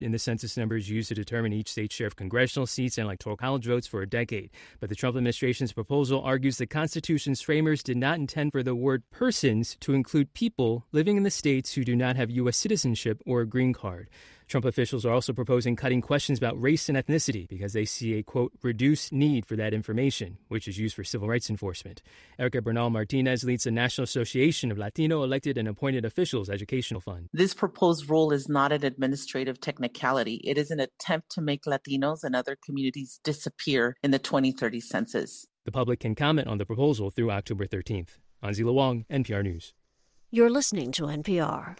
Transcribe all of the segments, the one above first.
in the census numbers used to determine each state's share of congressional seats and electoral college votes for a decade. But the Trump administration's proposal argues the Constitution's framers did not intend for the word persons to include people living in the states who do not have U.S. citizenship or a green card. Trump officials are also proposing cutting questions about race and ethnicity because they see a, quote, reduced need for that information, which is used for civil rights enforcement. Erica Bernal Martinez leads the National Association of Latino Elected and Appointed Officials Educational Fund. This proposed rule is not an administrative technicality. It is an attempt to make Latinos and other communities disappear in the 2030 census. The public can comment on the proposal through October 13th. Anzila Wong, NPR News. You're listening to NPR.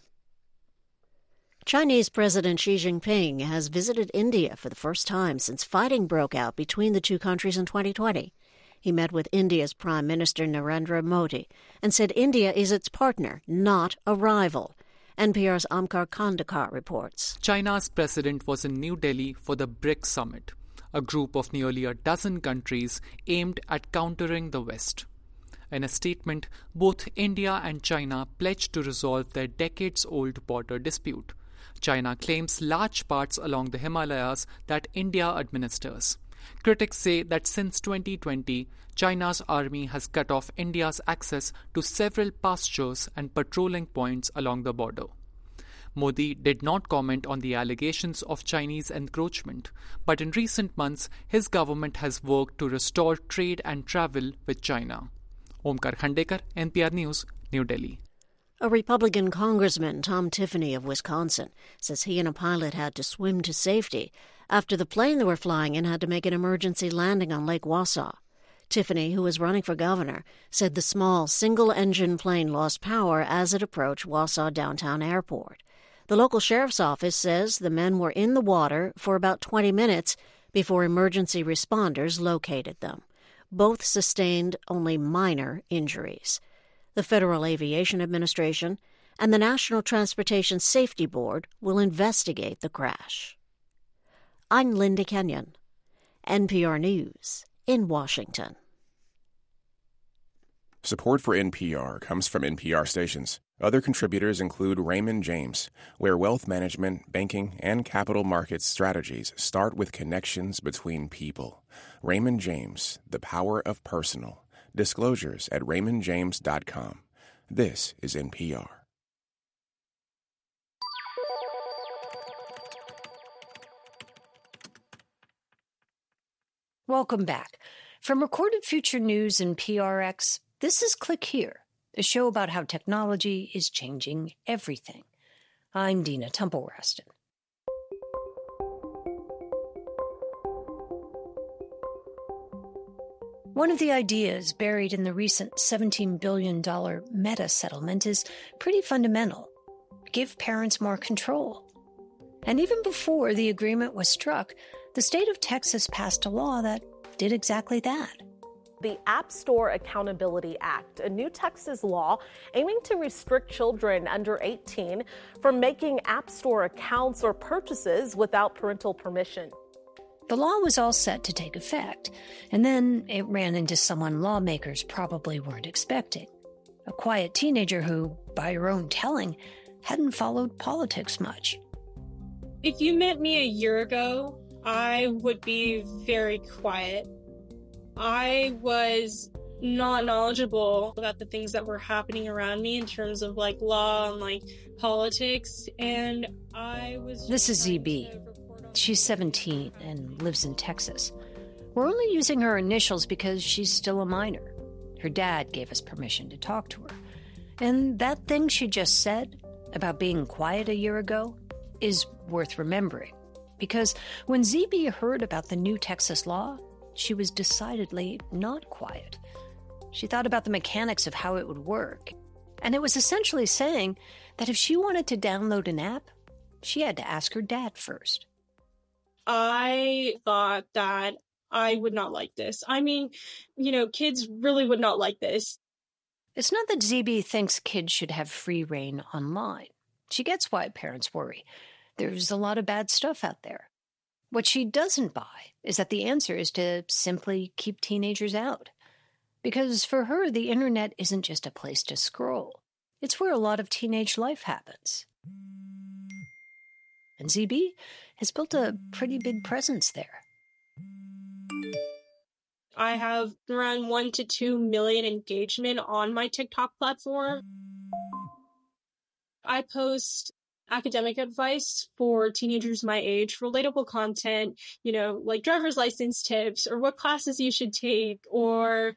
Chinese President Xi Jinping has visited India for the first time since fighting broke out between the two countries in 2020. He met with India's Prime Minister Narendra Modi and said India is its partner, not a rival. NPR's Amkar Kandakar reports. China's president was in New Delhi for the BRICS summit, a group of nearly a dozen countries aimed at countering the West. In a statement, both India and China pledged to resolve their decades-old border dispute. China claims large parts along the Himalayas that India administers. Critics say that since 2020, China's army has cut off India's access to several pastures and patrolling points along the border. Modi did not comment on the allegations of Chinese encroachment, but in recent months, his government has worked to restore trade and travel with China. Omkar Khandekar, NPR News, New Delhi. A Republican congressman, Tom Tiffany of Wisconsin, says he and a pilot had to swim to safety after the plane they were flying in had to make an emergency landing on Lake Wausau. Tiffany, who was running for governor, said the small single-engine plane lost power as it approached Wausau Downtown Airport. The local sheriff's office says the men were in the water for about 20 minutes before emergency responders located them. Both sustained only minor injuries. The Federal Aviation Administration and the National Transportation Safety Board will investigate the crash. I'm Linda Kenyon, NPR News in Washington. Support for NPR comes from NPR stations. Other contributors include Raymond James, where wealth management, banking, and capital markets strategies start with connections between people. Raymond James, the power of personal. Disclosures at raymondjames.com. This is NPR. Welcome back. From Recorded Future News and PRX, this is Click Here, a show about how technology is changing everything. I'm Dina Temple-Raston. One of the ideas buried in the recent $17 billion Meta settlement is pretty fundamental. Give parents more control. And even before the agreement was struck, the state of Texas passed a law that did exactly that. The App Store Accountability Act, a new Texas law aiming to restrict children under 18 from making App Store accounts or purchases without parental permission. The law was all set to take effect, and then it ran into someone lawmakers probably weren't expecting. A quiet teenager who, by her own telling, hadn't followed politics much. If you met me a year ago, I would be very quiet. I was not knowledgeable about the things that were happening around me in terms of law and politics, and I was... This is ZB. She's 17 and lives in Texas. We're only using her initials because she's still a minor. Her dad gave us permission to talk to her. And that thing she just said about being quiet a year ago is worth remembering. Because when ZB heard about the new Texas law, she was decidedly not quiet. She thought about the mechanics of how it would work. And it was essentially saying that if she wanted to download an app, she had to ask her dad first. I thought that I would not like this. I mean, kids really would not like this. It's not that ZB thinks kids should have free reign online. She gets why parents worry. There's a lot of bad stuff out there. What she doesn't buy is that the answer is to simply keep teenagers out. Because for her, the internet isn't just a place to scroll. It's where a lot of teenage life happens. and ZB has built a pretty big presence there. I have around 1 to 2 million engagement on my TikTok platform. I post academic advice for teenagers my age, relatable content, like driver's license tips or what classes you should take or,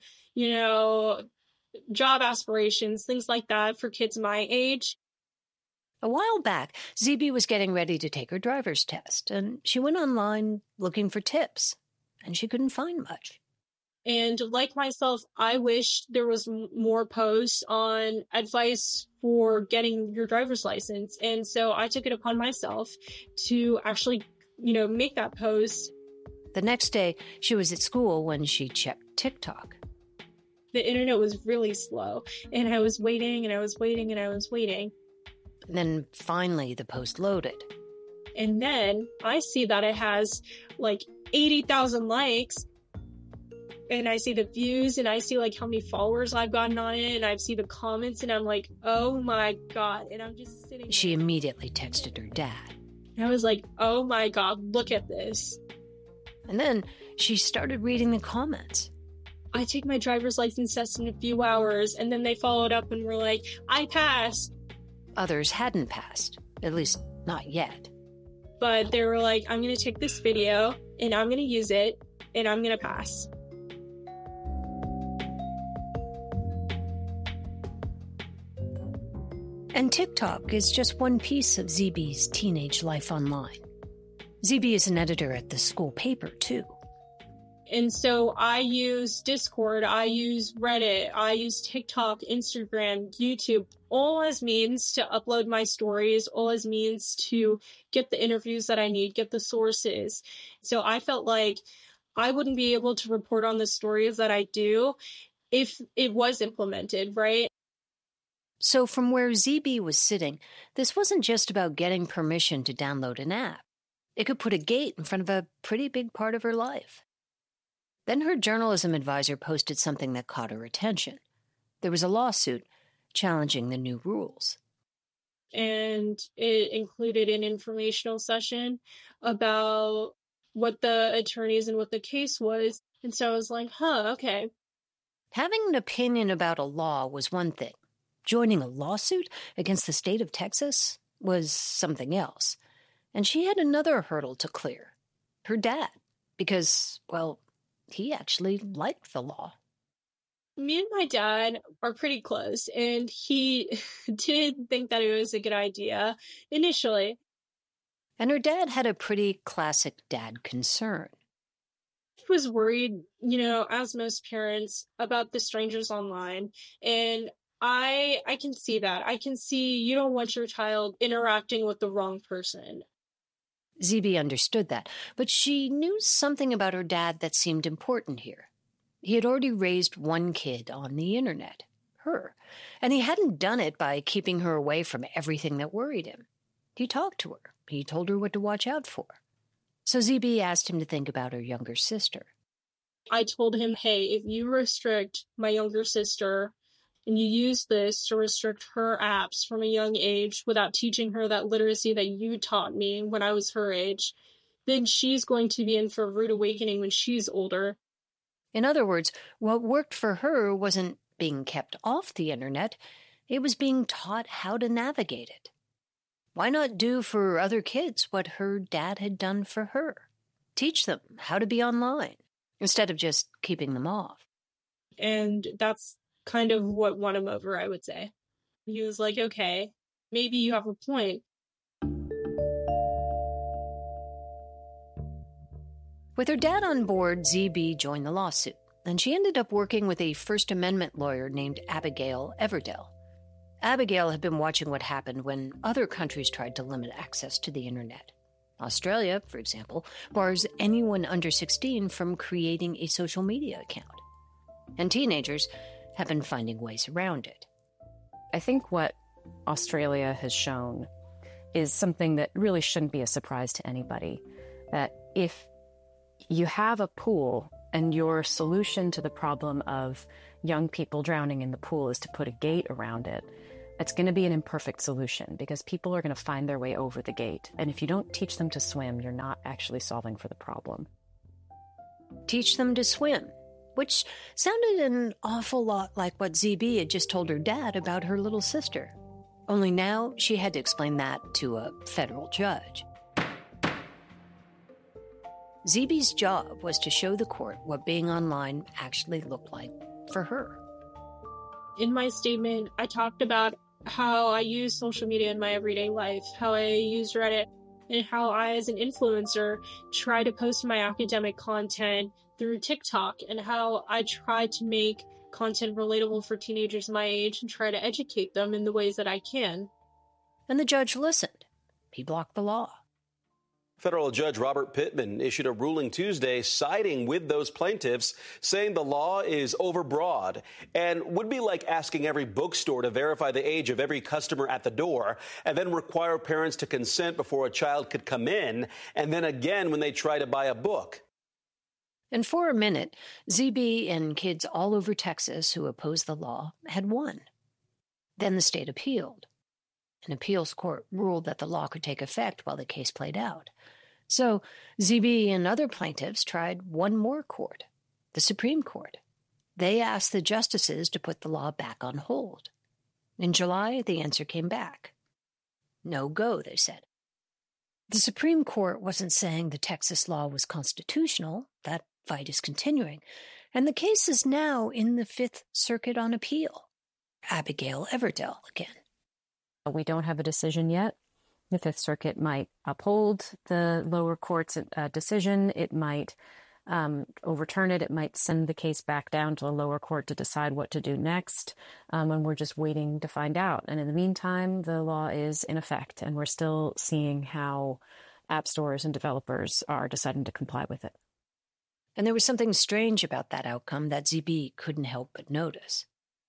job aspirations, things like that for kids my age. A while back, ZB was getting ready to take her driver's test, and she went online looking for tips, and she couldn't find much. And like myself, I wish there was more posts on advice for getting your driver's license. And so I took it upon myself to actually, make that post. The next day, she was at school when she checked TikTok. The internet was really slow, and I was waiting, and I was waiting, and I was waiting. And then finally, the post loaded. And then I see that it has like 80,000 likes. And I see the views, and I see like how many followers I've gotten on it, and I see the comments, and I'm like, oh my God. And I'm just sitting there. She immediately texted her dad. And I was like, oh my God, look at this. And then she started reading the comments. I take my driver's license test in a few hours, and then they followed up and were like, I passed. Others hadn't passed, at least not yet. But they were like, I'm going to take this video, and I'm going to use it, and I'm going to pass. And TikTok is just one piece of ZB's teenage life online. ZB is an editor at the school paper, too. And so I use Discord, I use Reddit, I use TikTok, Instagram, YouTube, all as means to upload my stories, all as means to get the interviews that I need, get the sources. So I felt like I wouldn't be able to report on the stories that I do if it was implemented, right? So from where ZB was sitting, this wasn't just about getting permission to download an app. It could put a gate in front of a pretty big part of her life. Then her journalism advisor posted something that caught her attention. There was a lawsuit challenging the new rules. And it included an informational session about what the attorneys and what the case was. And so I was like, okay. Having an opinion about a law was one thing. Joining a lawsuit against the state of Texas was something else. And she had another hurdle to clear. Her dad. Because, well, he actually liked the law. Me and my dad are pretty close, and he didn't think that it was a good idea initially. And her dad had a pretty classic dad concern. He was worried, as most parents, about the strangers online. And I can see that. I can see you don't want your child interacting with the wrong person. ZB understood that, but she knew something about her dad that seemed important here. He had already raised one kid on the internet, her, and he hadn't done it by keeping her away from everything that worried him. He talked to her. He told her what to watch out for. So ZB asked him to think about her younger sister. I told him, hey, if you restrict my younger sister and you use this to restrict her apps from a young age without teaching her that literacy that you taught me when I was her age, then she's going to be in for a rude awakening when she's older. In other words, what worked for her wasn't being kept off the internet, it was being taught how to navigate it. Why not do for other kids what her dad had done for her? Teach them how to be online, instead of just keeping them off. And that's kind of what won him over, I would say. He was like, okay, maybe you have a point. With her dad on board, ZB joined the lawsuit, and she ended up working with a First Amendment lawyer named Abigail Everdell. Abigail had been watching what happened when other countries tried to limit access to the internet. Australia, for example, bars anyone under 16 from creating a social media account. And teenagers have been finding ways around it. I think what Australia has shown is something that really shouldn't be a surprise to anybody. That if you have a pool and your solution to the problem of young people drowning in the pool is to put a gate around it, It's going to be an imperfect solution because people are going to find their way over the gate. And if you don't teach them to swim, you're not actually solving for the problem. Teach them to swim, which sounded an awful lot like what ZB had just told her dad about her little sister. Only now she had to explain that to a federal judge. ZB's job was to show the court what being online actually looked like for her. In my statement, I talked about how I use social media in my everyday life, how I use Reddit, and how I, as an influencer, try to post my academic content through TikTok, and how I try to make content relatable for teenagers my age and try to educate them in the ways that I can. And the judge listened. He blocked the law. Federal Judge Robert Pittman issued a ruling Tuesday siding with those plaintiffs, saying the law is overbroad and would be like asking every bookstore to verify the age of every customer at the door and then require parents to consent before a child could come in, and then again when they try to buy a book. And for a minute, ZB and kids all over Texas who opposed the law had won. Then the state appealed. An appeals court ruled that the law could take effect while the case played out. So ZB and other plaintiffs tried one more court, the Supreme Court. They asked the justices to put the law back on hold. In July, the answer came back. No go, they said. The Supreme Court wasn't saying the Texas law was constitutional. That fight is continuing. And the case is now in the Fifth Circuit on appeal. Abigail Everdell again. We don't have a decision yet. The Fifth Circuit might uphold the lower court's decision. It might overturn it. It might send the case back down to the lower court to decide what to do next. And we're just waiting to find out. And in the meantime, the law is in effect, and we're still seeing how app stores and developers are deciding to comply with it. And there was something strange about that outcome that ZB couldn't help but notice.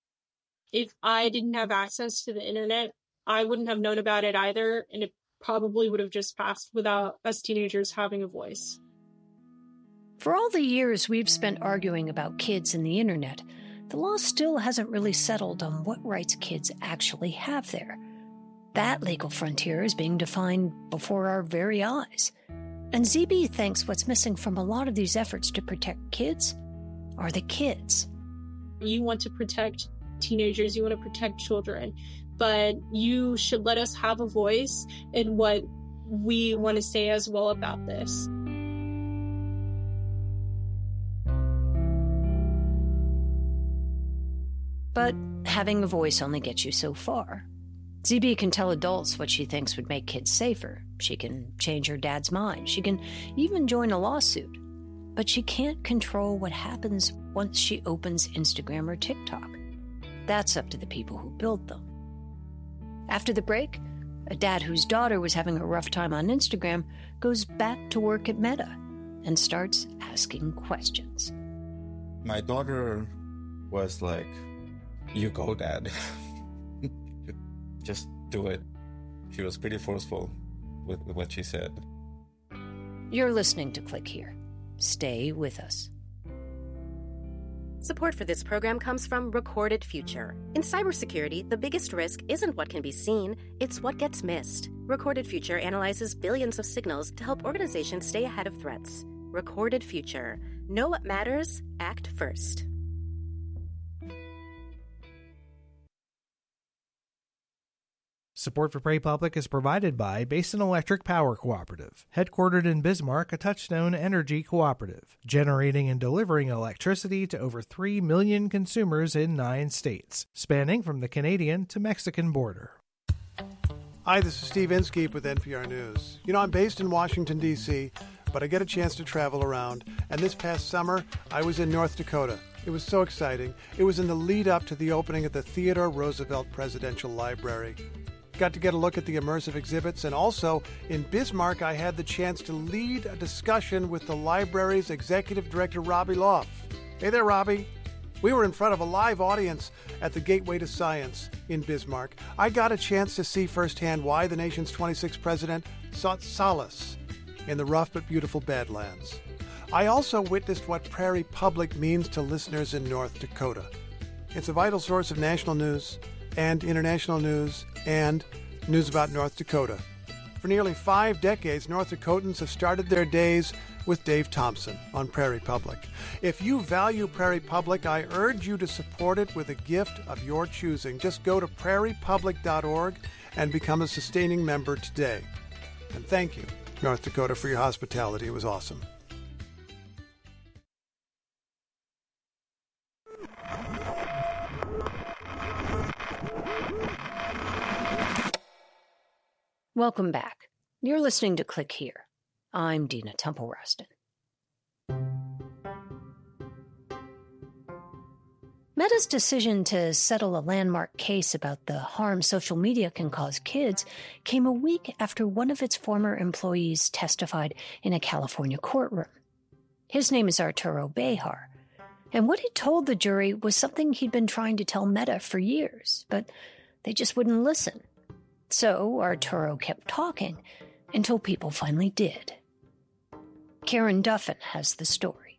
If I didn't have access to the internet, I wouldn't have known about it either, and it probably would have just passed without us teenagers having a voice. For all the years we've spent arguing about kids and the internet, the law still hasn't really settled on what rights kids actually have there. That legal frontier is being defined before our very eyes. And ZB thinks what's missing from a lot of these efforts to protect kids are the kids. You want to protect teenagers, you want to protect children, but you should let us have a voice in what we want to say as well about this. But having a voice only gets you so far. ZB can tell adults what she thinks would make kids safer. She can change her dad's mind. She can even join a lawsuit. But she can't control what happens once she opens Instagram or TikTok. That's up to the people who build them. After the break, a dad whose daughter was having a rough time on Instagram goes back to work at Meta and starts asking questions. My daughter was like, "You go, Dad. Just do it." She was pretty forceful with what she said. You're listening to Click Here. Stay with us. Support for this program comes from Recorded Future. In cybersecurity, the biggest risk isn't what can be seen, it's what gets missed. Recorded Future analyzes billions of signals to help organizations stay ahead of threats. Recorded Future. Know what matters, act first. Support for PraPublic is provided by Basin Electric Power Cooperative, headquartered in Bismarck, a Touchstone Energy cooperative, generating and delivering electricity to over 3 million consumers in 9 states, spanning from the Canadian to Mexican border. Hi, this is Steve Inskeep with NPR News. You know, I'm based in Washington, D.C., but I get a chance to travel around, and this past summer, I was in North Dakota. It was so exciting. It was in the lead up to the opening of the Theodore Roosevelt Presidential Library. Got to get a look at the immersive exhibits, and also in Bismarck, I had the chance to lead a discussion with the library's executive director, Robbie Loff. Hey there, Robbie. We were in front of a live audience at the Gateway to Science in Bismarck. I got a chance to see firsthand why the nation's 26th president sought solace in the rough but beautiful Badlands. I also witnessed what Prairie Public means to listeners in North Dakota. It's a vital source of national news, and international news, and news about North Dakota. For nearly 5 decades, North Dakotans have started their days with Dave Thompson on Prairie Public. If you value Prairie Public, I urge you to support it with a gift of your choosing. Just go to prairiepublic.org and become a sustaining member today. And thank you, North Dakota, for your hospitality. It was awesome. Welcome back. You're listening to Click Here. I'm Dina Temple-Raston. Meta's decision to settle a landmark case about the harm social media can cause kids came a week after one of its former employees testified in a California courtroom. His name is Arturo Bejar, and what he told the jury was something he'd been trying to tell Meta for years, but they just wouldn't listen. So Arturo kept talking until people finally did. Karen Duffin has the story.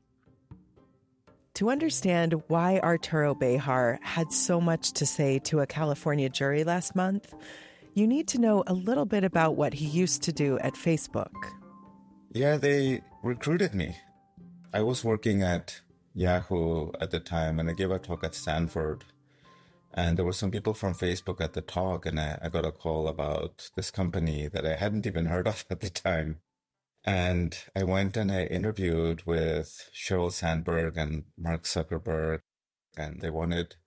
To understand why Arturo Bejar had so much to say to a California jury last month, you need to know a little bit about what he used to do at Facebook. Yeah, they recruited me. I was working at Yahoo at the time, and I gave a talk at Stanford. And there were some people from Facebook at the talk, and I got a call about this company that I hadn't even heard of at the time. And I went and I interviewed with Sheryl Sandberg and Mark Zuckerberg, and they wanted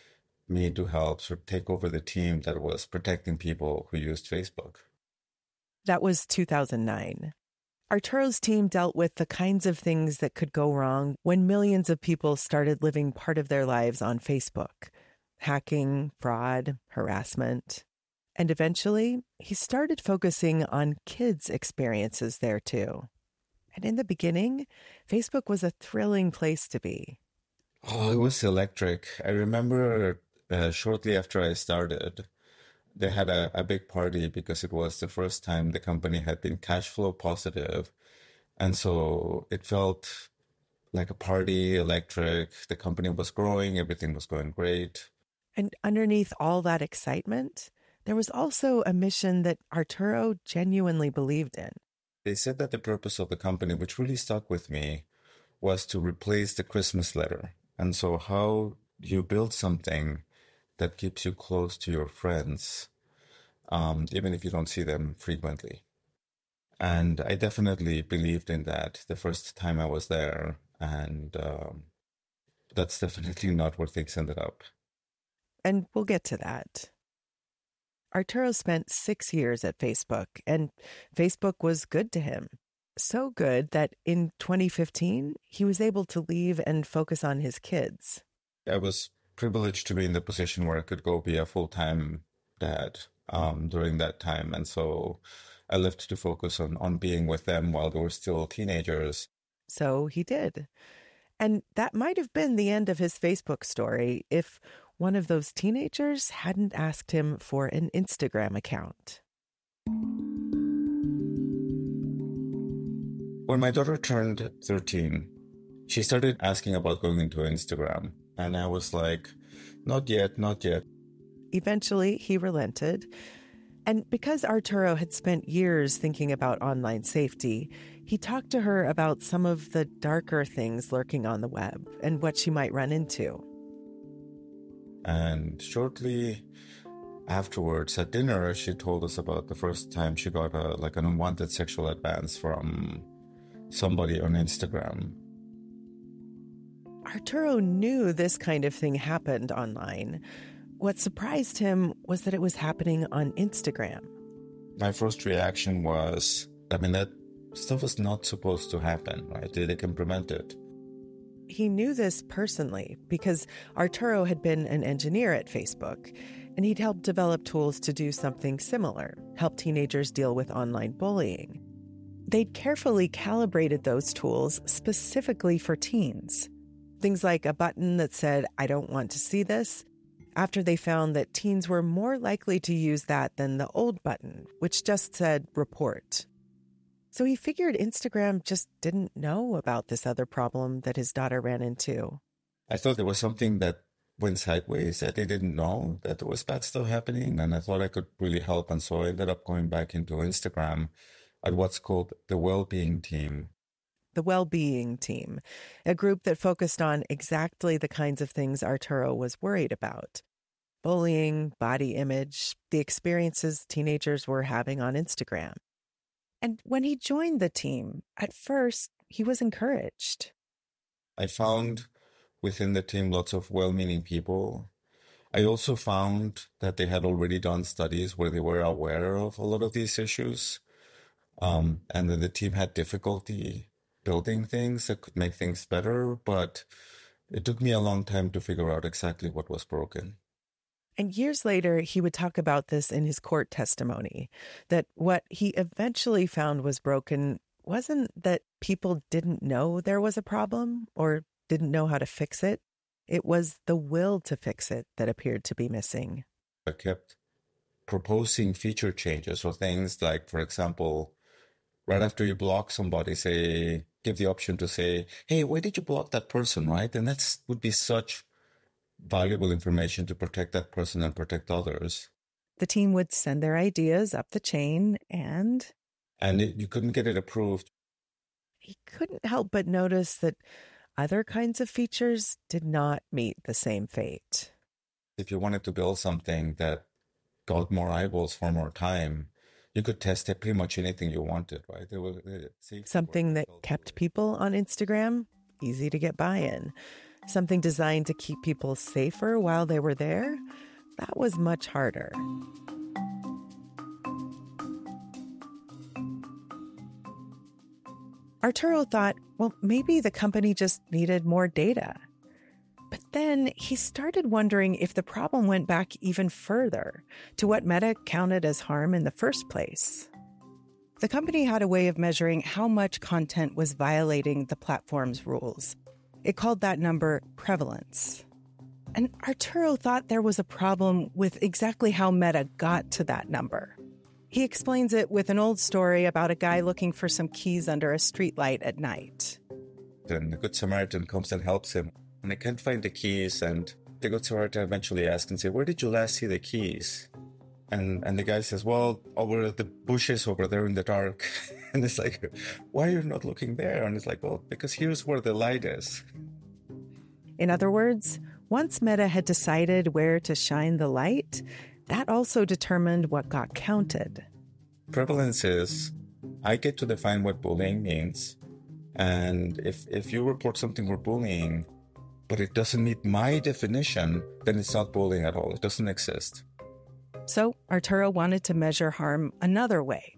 me to help sort of take over the team that was protecting people who used Facebook. That was 2009. Arturo's team dealt with the kinds of things that could go wrong when millions of people started living part of their lives on Facebook. Hacking, fraud, harassment. And eventually, he started focusing on kids' experiences there too. And in the beginning, Facebook was a thrilling place to be. Oh, it was electric. I remember shortly after I started, they had a big party because it was the first time the company had been cash flow positive. And so it felt like a party, electric. The company was growing. Everything was going great. And underneath all that excitement, there was also a mission that Arturo genuinely believed in. They said that the purpose of the company, which really stuck with me, was to replace the Christmas letter. And so how you build something that keeps you close to your friends, even if you don't see them frequently. And I definitely believed in that the first time I was there. And that's definitely not where things ended up. And we'll get to that. Arturo spent 6 years at Facebook, and Facebook was good to him. So good that in 2015, he was able to leave and focus on his kids. I was privileged to be in the position where I could go be a full-time dad during that time. And so I left to focus on being with them while they were still teenagers. So he did. And that might have been the end of his Facebook story if one of those teenagers hadn't asked him for an Instagram account. When my daughter turned 13, she started asking about going into Instagram. And I was like, not yet, not yet. Eventually, he relented. And because Arturo had spent years thinking about online safety, he talked to her about some of the darker things lurking on the web and what she might run into. And shortly afterwards, at dinner, she told us about the first time she got an unwanted sexual advance from somebody on Instagram. Arturo knew this kind of thing happened online. What surprised him was that it was happening on Instagram. My first reaction was, that stuff is not supposed to happen, right? They can prevent it. He knew this personally because Arturo had been an engineer at Facebook, and he'd helped develop tools to do something similar, help teenagers deal with online bullying. They'd carefully calibrated those tools specifically for teens. Things like a button that said, "I don't want to see this," after they found that teens were more likely to use that than the old button, which just said, "report." So he figured Instagram just didn't know about this other problem that his daughter ran into. I thought there was something that went sideways, that they didn't know that there was bad stuff happening. And I thought I could really help. And so I ended up going back into Instagram at what's called the Wellbeing Team. The Wellbeing Team, a group that focused on exactly the kinds of things Arturo was worried about. Bullying, body image, the experiences teenagers were having on Instagram. And when he joined the team, at first, he was encouraged. I found within the team lots of well-meaning people. I also found that they had already done studies where they were aware of a lot of these issues, and that the team had difficulty building things that could make things better, but it took me a long time to figure out exactly what was broken. And years later, he would talk about this in his court testimony, that what he eventually found was broken wasn't that people didn't know there was a problem or didn't know how to fix it. It was the will to fix it that appeared to be missing. I kept proposing feature changes or things like, for example, right after you block somebody, say, give the option to say, hey, why did you block that person, right? And that would be such valuable information to protect that person and protect others. The team would send their ideas up the chain and you couldn't get it approved. He couldn't help but notice that other kinds of features did not meet the same fate. If you wanted to build something that got more eyeballs for more time, you could test it pretty much anything you wanted, right? Something that kept people on Instagram, easy to get buy-in. Something designed to keep people safer while they were there, that was much harder. Arturo thought, well, maybe the company just needed more data. But then he started wondering if the problem went back even further to what Meta counted as harm in the first place. The company had a way of measuring how much content was violating the platform's rules. It called that number prevalence. And Arturo thought there was a problem with exactly how Meta got to that number. He explains it with an old story about a guy looking for some keys under a streetlight at night. Then the Good Samaritan comes and helps him. And they can't find the keys, and the Good Samaritan eventually asks and says, where did you last see the keys? And the guy says, well, over the bushes over there in the dark. And it's like, why are you not looking there? And it's like, well, because here's where the light is. In other words, once Meta had decided where to shine the light, that also determined what got counted. Prevalence is, I get to define what bullying means. And if you report something for bullying, but it doesn't meet my definition, then it's not bullying at all. It doesn't exist. So Arturo wanted to measure harm another way.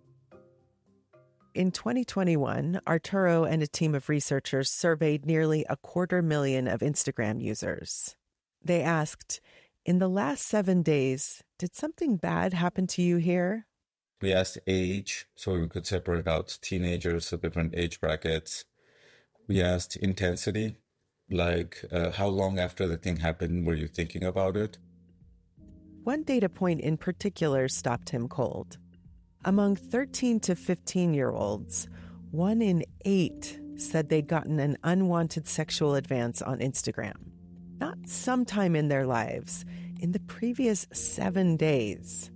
In 2021, Arturo and a team of researchers surveyed nearly 250,000 of Instagram users. They asked, in the last 7 days, did something bad happen to you here? We asked age, so we could separate out teenagers of different age brackets. We asked intensity, like how long after the thing happened were you thinking about it? One data point in particular stopped him cold. Among 13 to 15-year-olds, 1 in 8 said they'd gotten an unwanted sexual advance on Instagram. Not sometime in their lives, in the previous 7 days.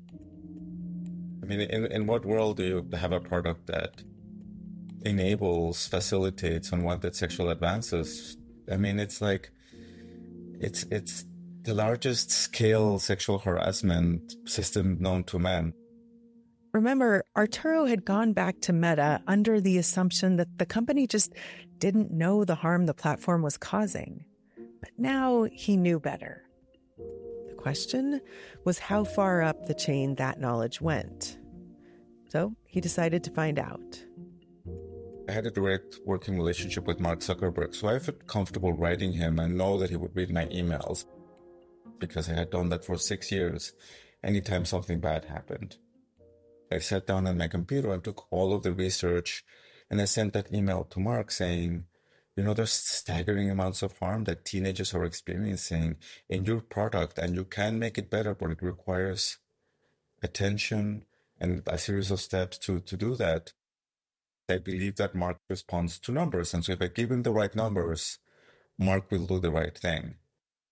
I mean, in what world do you have a product that enables, facilitates unwanted sexual advances? I mean, it's like, it's the largest scale sexual harassment system known to man. Remember, Arturo had gone back to Meta under the assumption that the company just didn't know the harm the platform was causing. But now he knew better. The question was how far up the chain that knowledge went. So he decided to find out. I had a direct working relationship with Mark Zuckerberg, so I felt comfortable writing him and know that he would read my emails because I had done that for 6 years anytime something bad happened. I sat down on my computer and took all of the research and I sent that email to Mark saying, you know, there's staggering amounts of harm that teenagers are experiencing in your product and you can make it better, but it requires attention and a series of steps to do that. I believe that Mark responds to numbers. And so if I give him the right numbers, Mark will do the right thing.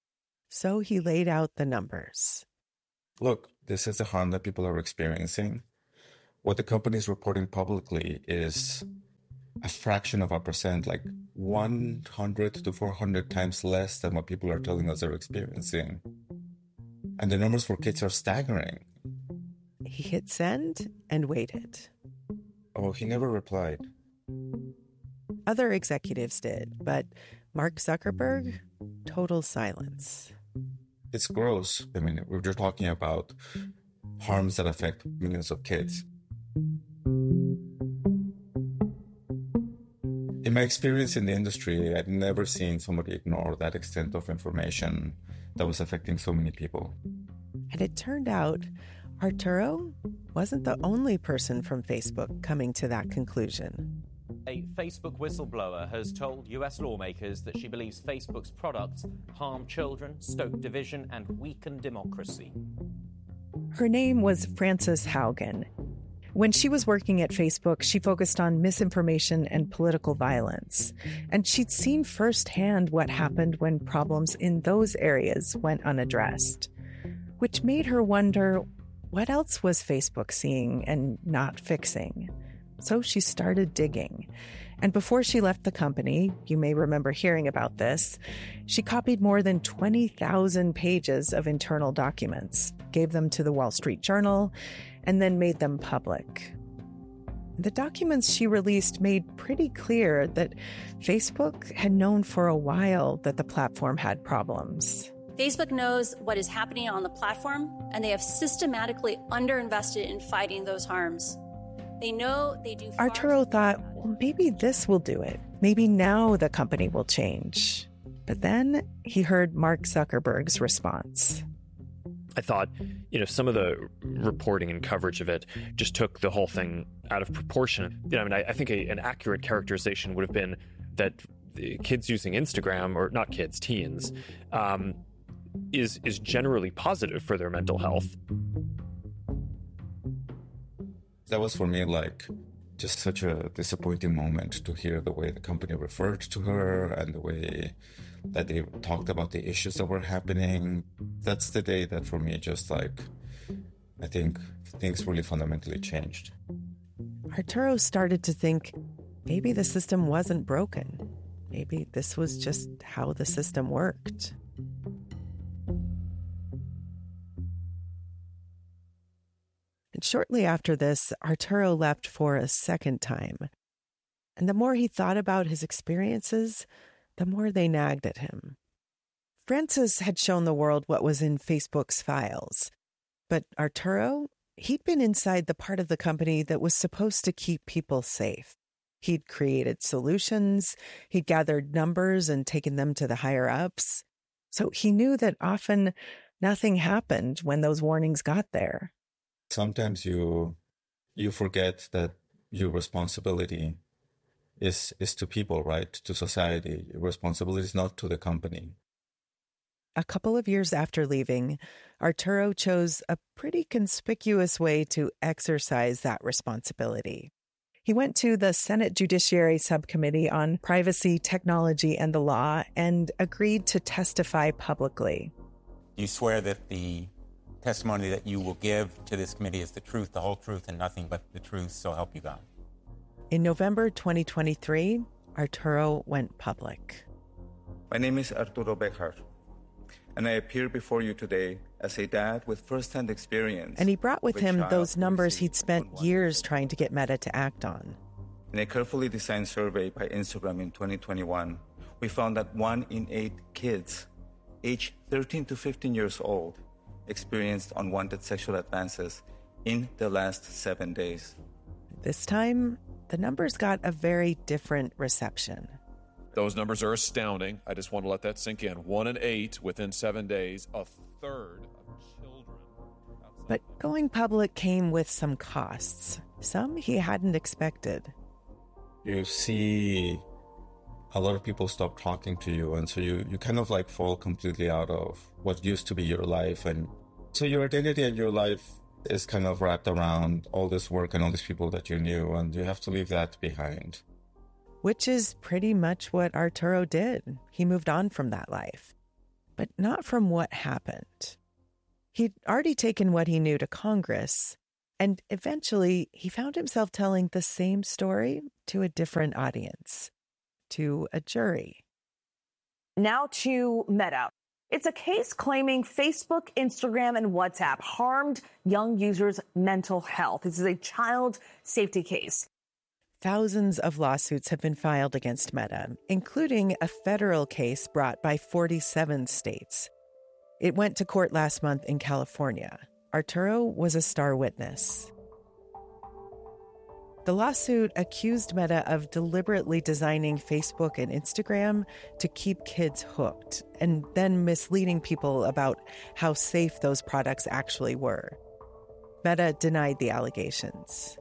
So he laid out the numbers. Look, this is the harm that people are experiencing. What the company is reporting publicly is a fraction of a percent, like 100 to 400 times less than what people are telling us they're experiencing. And the numbers for kids are staggering. He hit send and waited. Oh, he never replied. Other executives did, but Mark Zuckerberg, total silence. It's gross. I mean, we're just talking about harms that affect millions of kids. In my experience in the industry, I'd never seen somebody ignore that extent of information that was affecting so many people. And it turned out Arturo wasn't the only person from Facebook coming to that conclusion. A Facebook whistleblower has told US lawmakers that she believes Facebook's products harm children, stoke division, and weaken democracy. Her name was Frances Haugen. When she was working at Facebook, she focused on misinformation and political violence. And she'd seen firsthand what happened when problems in those areas went unaddressed, which made her wonder what else was Facebook seeing and not fixing. So she started digging. And before she left the company, you may remember hearing about this, she copied more than 20,000 pages of internal documents, gave them to the Wall Street Journal, and then made them public. The documents she released made pretty clear that Facebook had known for a while that the platform had problems. Facebook knows what is happening on the platform, and they have systematically underinvested in fighting those harms. They know they do. Arturo thought, well, maybe this will do it. Maybe now the company will change. But then he heard Mark Zuckerberg's response. I thought, some of the reporting and coverage of it just took the whole thing out of proportion. I think an accurate characterization would have been that the kids using Instagram, or not kids, teens, is generally positive for their mental health. That was for me just such a disappointing moment to hear the way the company referred to her and the way that they talked about the issues that were happening. That's the day that for me I think things really fundamentally changed. Arturo started to think maybe the system wasn't broken. Maybe this was just how the system worked. And shortly after this, Arturo left for a second time. And the more he thought about his experiences, the more they nagged at him. Frances had shown the world what was in Facebook's files. But Arturo, he'd been inside the part of the company that was supposed to keep people safe. He'd created solutions, he'd gathered numbers and taken them to the higher-ups. So he knew that often nothing happened when those warnings got there. Sometimes you forget that your responsibility is to people, right? To society. Your responsibility is not to the company. A couple of years after leaving, Arturo chose a pretty conspicuous way to exercise that responsibility. He went to the Senate Judiciary Subcommittee on Privacy, Technology, and the Law and agreed to testify publicly. You swear that the testimony that you will give to this committee is the truth, the whole truth, and nothing but the truth, so help you God. In November 2023, Arturo went public. My name is Arturo Bejar, and I appear before you today as a dad with first-hand experience. And he brought with him those numbers he'd spent years trying to get Meta to act on. In a carefully designed survey by Instagram in 2021, we found that 1 in 8 kids aged 13 to 15 years old experienced unwanted sexual advances in the last 7 days. This time, the numbers got a very different reception. Those numbers are astounding. I just want to let that sink in. 1 in 8 within 7 days, a third of children. But going public came with some costs, some he hadn't expected. You see a lot of people stop talking to you, and so you kind of fall completely out of what used to be your life. And so your identity and your life is kind of wrapped around all this work and all these people that you knew, and you have to leave that behind. Which is pretty much what Arturo did. He moved on from that life. but not from what happened. He'd already taken what he knew to Congress, and eventually he found himself telling the same story to a different audience, to a jury. Now to Meta. It's a case claiming Facebook, Instagram, and WhatsApp harmed young users' mental health. This is a child safety case. Thousands of lawsuits have been filed against Meta, including a federal case brought by 47 states. It went to court last month in California. Arturo was a star witness. The lawsuit accused Meta of deliberately designing Facebook and Instagram to keep kids hooked, and then misleading people about how safe those products actually were. Meta denied the allegations.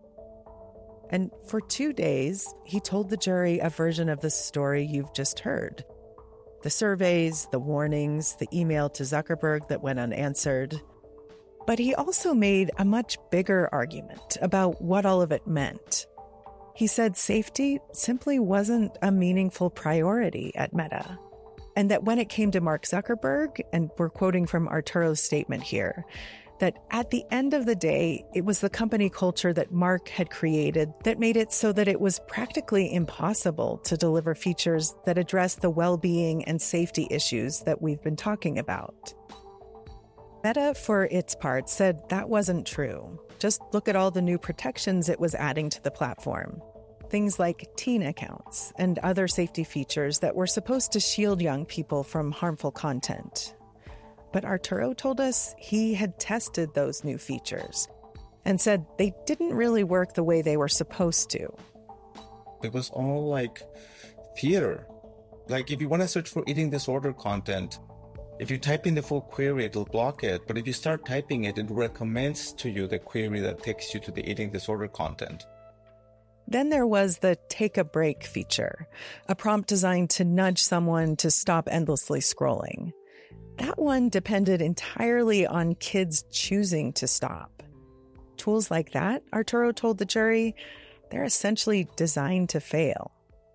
And for 2 days, he told the jury a version of the story you've just heard. The surveys, the warnings, the email to Zuckerberg that went unanswered. But he also made a much bigger argument about what all of it meant. He said safety simply wasn't a meaningful priority at Meta. And that when it came to Mark Zuckerberg, and we're quoting from Arturo's statement here, that at the end of the day, it was the company culture that Mark had created that made it so that it was practically impossible to deliver features that address the well-being and safety issues that we've been talking about. Meta, for its part, said that wasn't true. Just look at all the new protections it was adding to the platform. Things like teen accounts and other safety features that were supposed to shield young people from harmful content. But Arturo told us he had tested those new features and said they didn't really work the way they were supposed to. It was all like theater. Like if you want to search for eating disorder content, if you type in the full query, it'll block it. But if you start typing it, it recommends to you the query that takes you to the eating disorder content. Then there was the take a break feature, a prompt designed to nudge someone to stop endlessly scrolling. That one depended entirely on kids choosing to stop. Tools like that, Arturo told the jury, they're essentially designed to fail.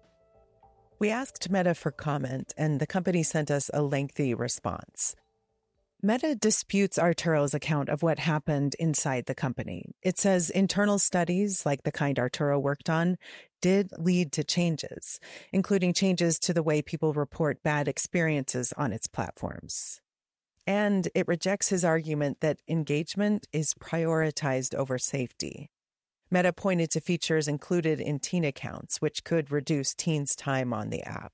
We asked Meta for comment, and the company sent us a lengthy response. Meta disputes Arturo's account of what happened inside the company. It says internal studies, like the kind Arturo worked on, did lead to changes, including changes to the way people report bad experiences on its platforms. And it rejects his argument that engagement is prioritized over safety. Meta pointed to features included in teen accounts, which could reduce teens' time on the app.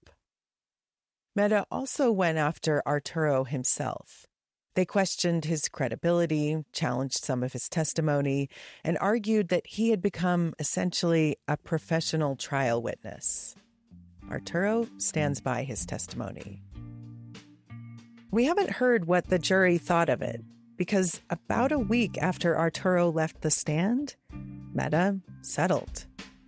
Meta also went after Arturo himself. They questioned his credibility, challenged some of his testimony, and argued that he had become essentially a professional trial witness. Arturo stands by his testimony. We haven't heard what the jury thought of it, because about a week after Arturo left the stand, Meta settled.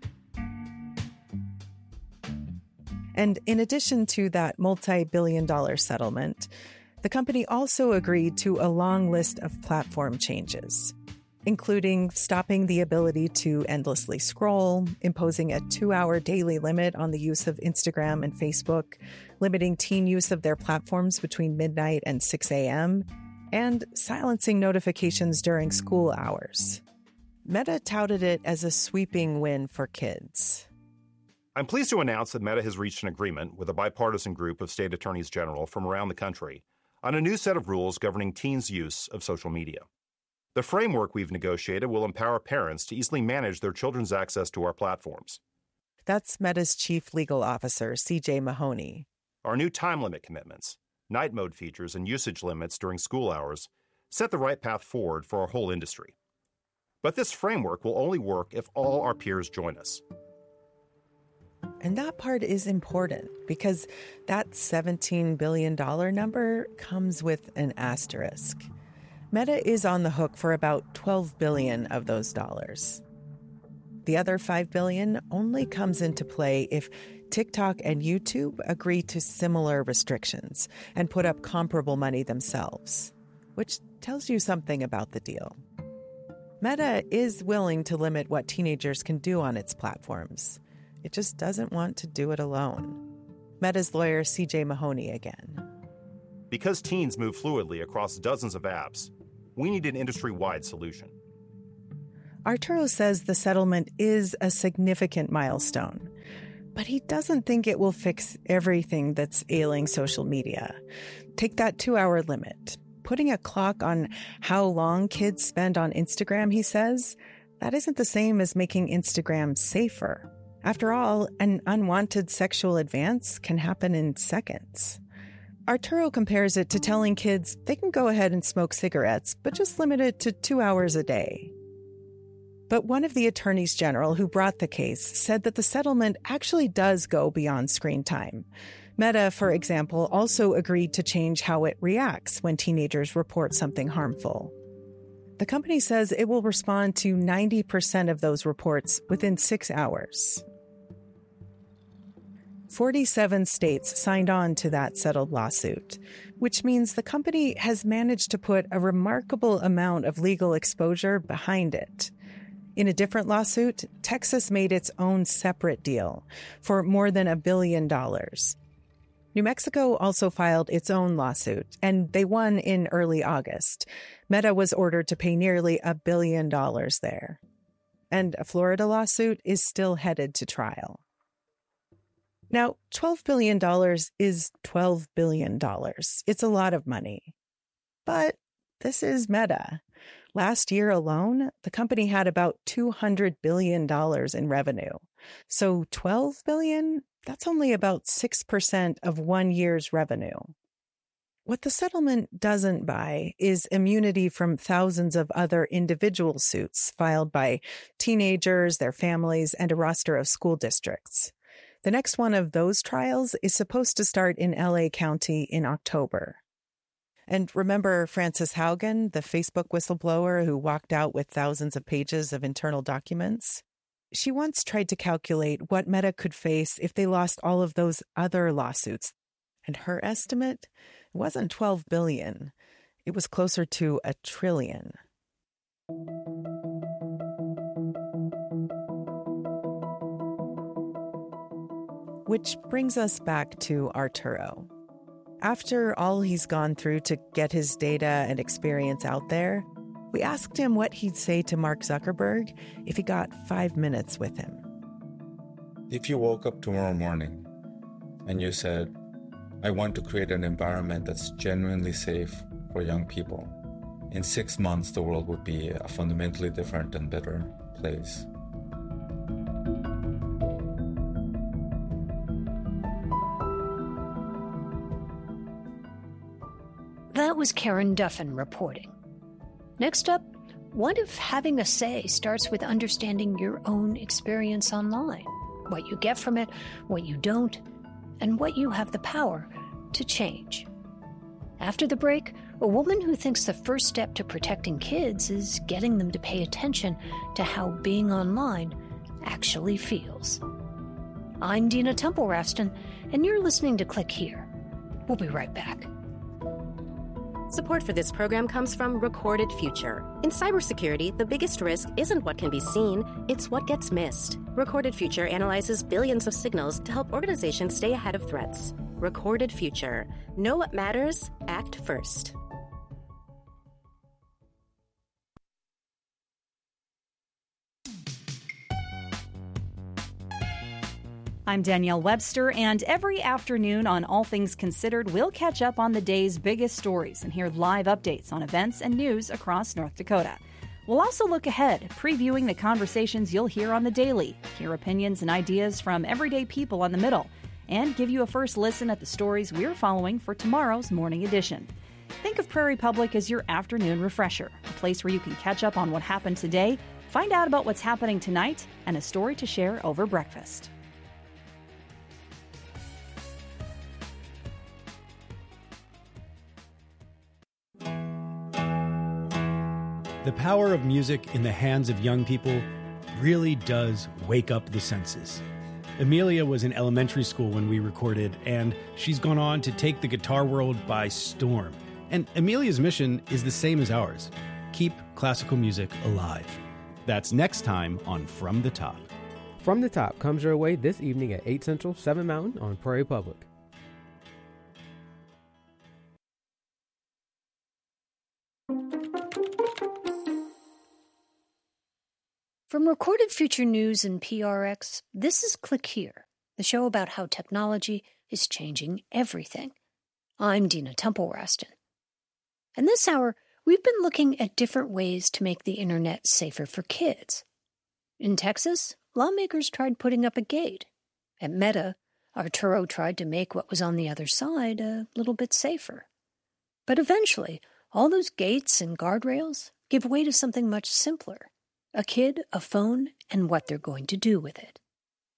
And in addition to that multi-billion-dollar settlement, the company also agreed to a long list of platform changes, including stopping the ability to endlessly scroll, imposing a 2-hour daily limit on the use of Instagram and Facebook, limiting teen use of their platforms between midnight and 6 a.m., and silencing notifications during school hours. Meta touted it as a sweeping win for kids. I'm pleased to announce that Meta has reached an agreement with a bipartisan group of state attorneys general from around the country on a new set of rules governing teens' use of social media. The framework we've negotiated will empower parents to easily manage their children's access to our platforms. That's Meta's chief legal officer, CJ Mahoney. Our new time limit commitments, night mode features, and usage limits during school hours set the right path forward for our whole industry. But this framework will only work if all our peers join us. And that part is important because that $17 billion number comes with an asterisk. Meta is on the hook for about $12 billion of those dollars. The other $5 billion only comes into play if TikTok and YouTube agree to similar restrictions and put up comparable money themselves, which tells you something about the deal. Meta is willing to limit what teenagers can do on its platforms. It just doesn't want to do it alone. Meta's lawyer, CJ Mahoney, again. Because teens move fluidly across dozens of apps, we need an industry-wide solution. Arturo says the settlement is a significant milestone, but he doesn't think it will fix everything that's ailing social media. Take that 2-hour limit. Putting a clock on how long kids spend on Instagram, he says, that isn't the same as making Instagram safer. After all, an unwanted sexual advance can happen in seconds. Arturo compares it to telling kids they can go ahead and smoke cigarettes, but just limit it to 2 hours a day. But one of the attorneys general who brought the case said that the settlement actually does go beyond screen time. Meta, for example, also agreed to change how it reacts when teenagers report something harmful. The company says it will respond to 90% of those reports within 6 hours. 47 states signed on to that settled lawsuit, which means the company has managed to put a remarkable amount of legal exposure behind it. In a different lawsuit, Texas made its own separate deal for more than $1 billion. New Mexico also filed its own lawsuit, and they won in early August. Meta was ordered to pay nearly $1 billion there. And a Florida lawsuit is still headed to trial. Now, $12 billion is $12 billion. It's a lot of money. But this is Meta. Last year alone, the company had about $200 billion in revenue. So $12 billion, that's only about 6% of 1 year's revenue. What the settlement doesn't buy is immunity from thousands of other individual suits filed by teenagers, their families, and a roster of school districts. The next one of those trials is supposed to start in LA County in October. And remember Frances Haugen, the Facebook whistleblower who walked out with thousands of pages of internal documents? She once tried to calculate what Meta could face if they lost all of those other lawsuits. And her estimate wasn't $12 billion. It was closer to $1 trillion. Which brings us back to Arturo. After all he's gone through to get his data and experience out there, we asked him what he'd say to Mark Zuckerberg if he got 5 minutes with him. If you woke up tomorrow morning and you said, I want to create an environment that's genuinely safe for young people, in 6 months the world would be a fundamentally different and better place. That was Karen Duffin reporting. Next up, what if having a say starts with understanding your own experience online? What you get from it, what you don't, and what you have the power to change. After the break, a woman who thinks the first step to protecting kids is getting them to pay attention to how being online actually feels. I'm Dina Temple-Rafston, and you're listening to Click Here. We'll be right back. Support for this program comes from Recorded Future. In cybersecurity, the biggest risk isn't what can be seen, it's what gets missed. Recorded Future analyzes billions of signals to help organizations stay ahead of threats. Recorded Future. Know what matters, act first. I'm Danielle Webster, and every afternoon on All Things Considered, we'll catch up on the day's biggest stories and hear live updates on events and news across North Dakota. We'll also look ahead, previewing the conversations you'll hear on the daily, hear opinions and ideas from everyday people on the Middle, and give you a first listen at the stories we're following for tomorrow's morning edition. Think of Prairie Public as your afternoon refresher, a place where you can catch up on what happened today, find out about what's happening tonight, and a story to share over breakfast. The power of music in the hands of young people really does wake up the senses. Amelia was in elementary school when we recorded, and she's gone on to take the guitar world by storm. And Amelia's mission is the same as ours: keep classical music alive. That's next time on From the Top. From the Top comes your way this evening at 8 Central, 7 Mountain on Prairie Public. From Recorded Future News and PRX, this is Click Here, the show about how technology is changing everything. I'm Dina Temple-Raston. And this hour, we've been looking at different ways to make the internet safer for kids. In Texas, lawmakers tried putting up a gate. At Meta, Arturo tried to make what was on the other side a little bit safer. But eventually, all those gates and guardrails give way to something much simpler. A kid, a phone, and what they're going to do with it.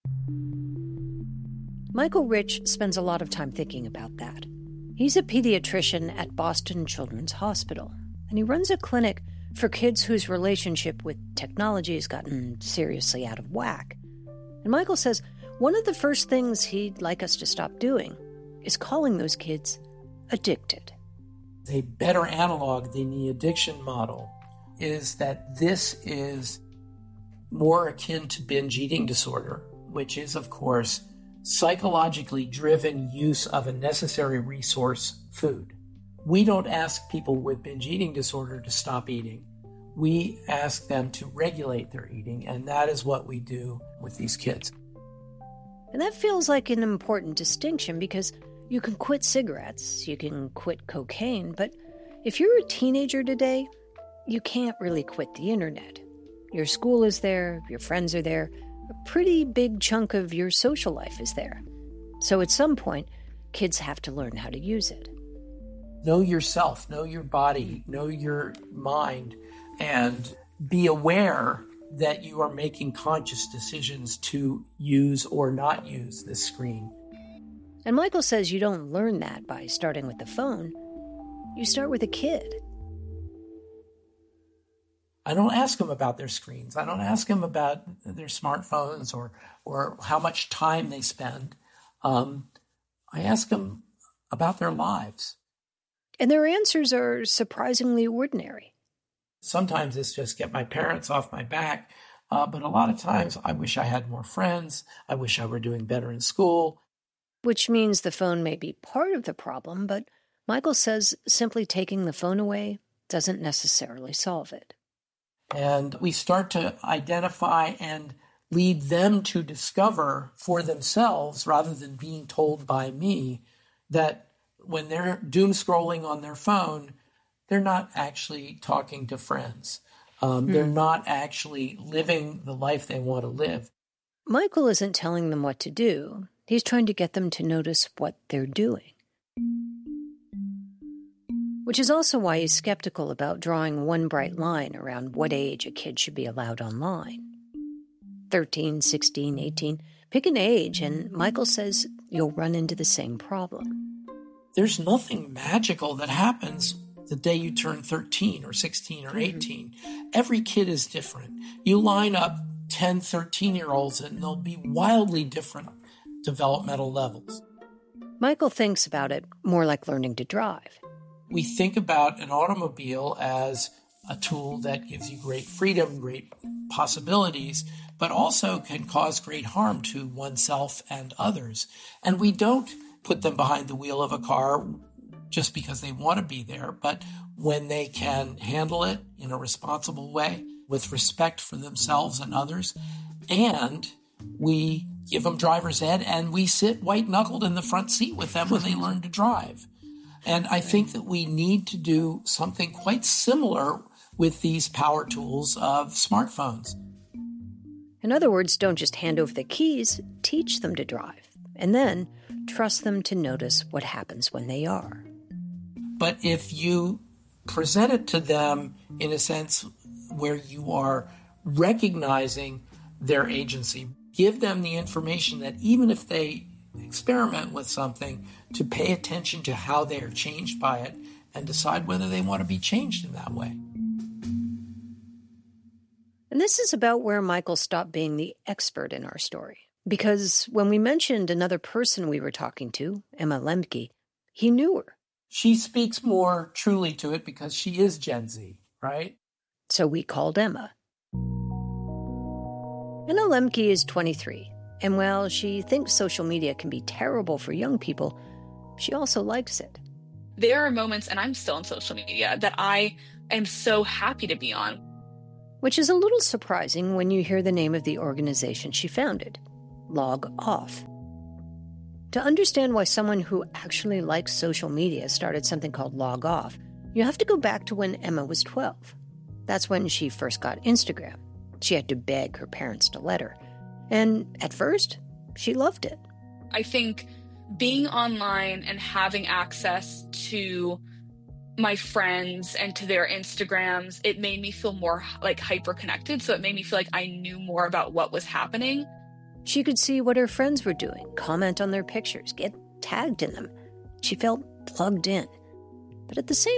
Michael Rich spends a lot of time thinking about that. He's a pediatrician at Boston Children's Hospital, and he runs a clinic for kids whose relationship with technology has gotten seriously out of whack. And Michael says one of the first things he'd like us to stop doing is calling those kids addicted. A better analog than the addiction model is that this is more akin to binge eating disorder, which is, of course, psychologically driven use of a necessary resource, food. We don't ask people with binge eating disorder to stop eating. We ask them to regulate their eating, and that is what we do with these kids. And that feels like an important distinction because you can quit cigarettes, you can quit cocaine, but if you're a teenager today, you can't really quit the internet. Your school is there, your friends are there, a pretty big chunk of your social life is there. So at some point, kids have to learn how to use it. Know yourself, know your body, know your mind, and be aware that you are making conscious decisions to use or not use this screen. And Michael says you don't learn that by starting with the phone. You start with a kid. I don't ask them about their screens. I don't ask them about their smartphones or how much time they spend. I ask them about their lives. And their answers are surprisingly ordinary. Sometimes it's just get my parents off my back. But a lot of times I wish I had more friends. I wish I were doing better in school. Which means the phone may be part of the problem, but Michael says simply taking the phone away doesn't necessarily solve it. And we start to identify and lead them to discover for themselves, rather than being told by me, that when they're doom scrolling on their phone, they're not actually talking to friends. They're not actually living the life they want to live. Michael isn't telling them what to do. He's trying to get them to notice what they're doing. Which is also why he's skeptical about drawing one bright line around what age a kid should be allowed online. 13, 16, 18, pick an age, and Michael says you'll run into the same problem. There's nothing magical that happens the day you turn 13 or 16 or 18. Every kid is different. You line up 10, 13-year-olds and they'll be wildly different developmental levels. Michael thinks about it more like learning to drive. We think about an automobile as a tool that gives you great freedom, great possibilities, but also can cause great harm to oneself and others. And we don't put them behind the wheel of a car just because they want to be there, but when they can handle it in a responsible way with respect for themselves and others. And we give them driver's ed and we sit white-knuckled in the front seat with them when they learn to drive. And I think that we need to do something quite similar with these power tools of smartphones. In other words, don't just hand over the keys, teach them to drive, and then trust them to notice what happens when they are. But if you present it to them in a sense where you are recognizing their agency, give them the information that even if they experiment with something, to pay attention to how they are changed by it and decide whether they want to be changed in that way. And this is about where Michael stopped being the expert in our story. Because when we mentioned another person we were talking to, Emma Lemke, he knew her. She speaks more truly to it because she is Gen Z, right? So we called Emma. Emma Lemke is 23. And while she thinks social media can be terrible for young people, she also likes it. There are moments, and I'm still on social media, that I am so happy to be on. which is a little surprising when you hear the name of the organization she founded, Log Off. To understand why someone who actually likes social media started something called Log Off, you have to go back to when Emma was 12. That's when she first got Instagram. She had to beg her parents to let her. And at first, she loved it. I think being online and having access to my friends and to their Instagrams, it made me feel more like hyper connected. So it made me feel like I knew more about what was happening. She could see what her friends were doing, comment on their pictures, get tagged in them. She felt plugged in. But at the same